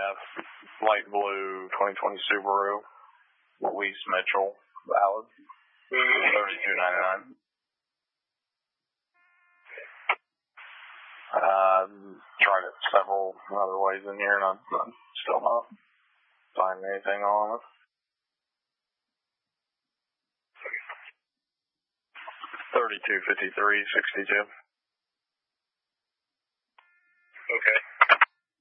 light blue 2020 Subaru, Louise Mitchell, valid, $32.99. Tried it several other ways in here, and I'm still not finding anything on it. $32.53.62.